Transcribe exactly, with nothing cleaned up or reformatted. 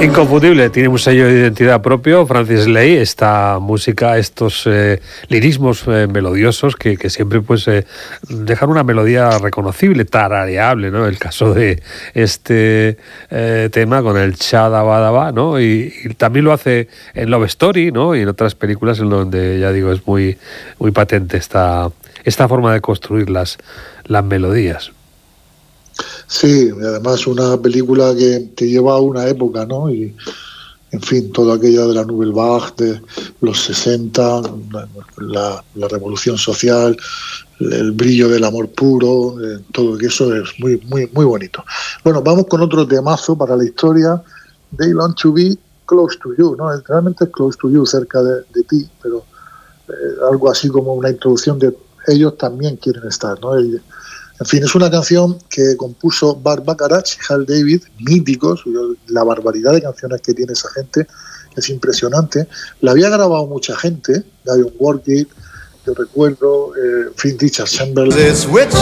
Inconfundible, tiene un sello de identidad propio, Francis Lai, esta música, estos eh, lirismos eh, melodiosos que, que siempre pues eh, dejan una melodía reconocible, tarareable, ¿no? El caso de este eh, tema con el Chadabadaba, ¿no? Y, y también lo hace en Love Story, ¿no? Y en otras películas en donde, ya digo, es muy, muy patente esta, esta forma de construir las, las melodías. Sí, y además una película que te lleva a una época, ¿no? Y, en fin, todo aquello de la Nouvelle Vague, de los sesenta, la, la revolución social, el brillo del amor puro, eh, todo eso es muy, muy, muy bonito. Bueno, vamos con otro temazo para la historia, They Long to Be Close to You, ¿no? Realmente es Close to You, cerca de, de ti, pero eh, algo así como una introducción de ellos también quieren estar, ¿no? El, En fin, es una canción que compuso Burt Bacharach y Hal David, míticos. La barbaridad de canciones que tiene esa gente es impresionante. La había grabado mucha gente, Dionne Warwick, yo recuerdo, eh, en fin, Richard Chamberlain.